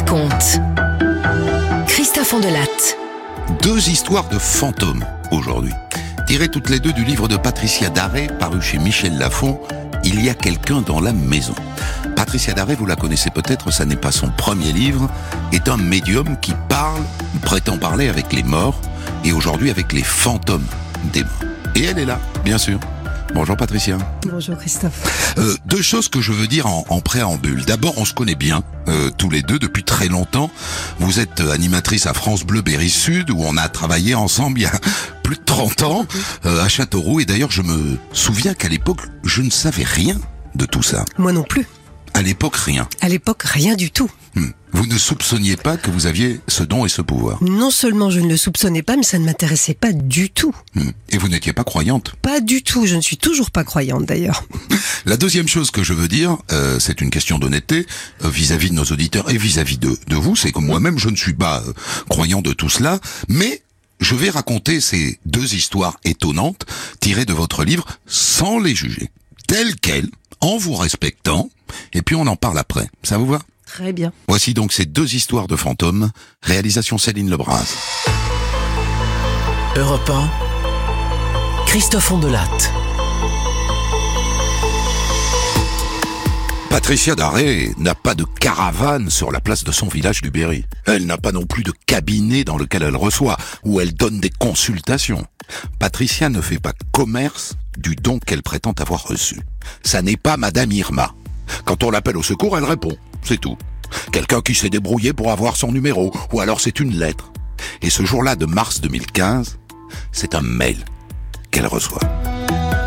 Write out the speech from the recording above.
raconte. Christophe Ondelatte. Deux histoires de fantômes aujourd'hui, tirées toutes les deux du livre de Patricia Daré, paru chez Michel Lafon, Il y a quelqu'un dans la maison. Patricia Daré, vous la connaissez peut-être, ça n'est pas son premier livre, est un médium qui parle, prétend parler avec les morts, et aujourd'hui avec les fantômes des morts. Et elle est là, bien sûr. Bonjour Patricia. Bonjour Christophe. Deux choses que je veux dire en préambule. D'abord, on se connaît bien, tous les deux, depuis très longtemps. Vous êtes animatrice à France Bleu Berry Sud, où on a travaillé ensemble il y a plus de 30 ans, à Châteauroux. Et d'ailleurs, je me souviens qu'à l'époque, je ne savais rien de tout ça. Moi non plus. À l'époque, rien. À l'époque, rien du tout. Vous ne soupçonniez pas que vous aviez ce don et ce pouvoir. Non seulement je ne le soupçonnais pas, mais ça ne m'intéressait pas du tout. Et vous n'étiez pas croyante. Pas du tout, je ne suis toujours pas croyante d'ailleurs. La deuxième chose que je veux dire, c'est une question d'honnêteté vis-à-vis de nos auditeurs et vis-à-vis de vous, c'est que moi-même je ne suis pas croyant de tout cela, mais je vais raconter ces deux histoires étonnantes tirées de votre livre sans les juger, telles quelles, en vous respectant, et puis on en parle après. Ça vous va ? Très bien. Voici donc ces deux histoires de fantômes, réalisation Céline Lebras. Europe 1, Christophe Ondelatte. Patricia Daré n'a pas de caravane sur la place de son village du Berry. Elle n'a pas non plus de cabinet dans lequel elle reçoit, où elle donne des consultations. Patricia ne fait pas commerce du don qu'elle prétend avoir reçu. Ça n'est pas Madame Irma. Quand on l'appelle au secours, elle répond. C'est tout. Quelqu'un qui s'est débrouillé pour avoir son numéro, ou alors c'est une lettre. Et ce jour-là de mars 2015, c'est un mail qu'elle reçoit.